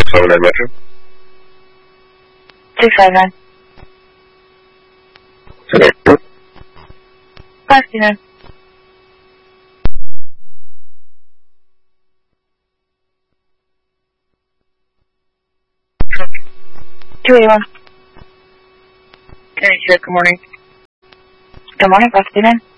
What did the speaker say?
679 Metro. 659. 529. 281. Good morning. Good morning, 529.